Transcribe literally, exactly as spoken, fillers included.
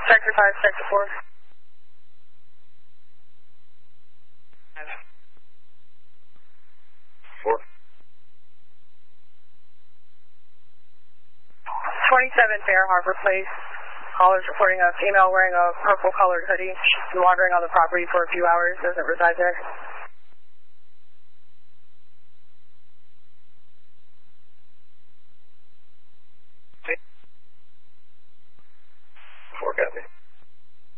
Sector five, Sector four. Four. twenty-seven Fair Harbor Place. Caller's reporting a female wearing a purple colored hoodie. She's been wandering on the property for a few hours, doesn't reside there.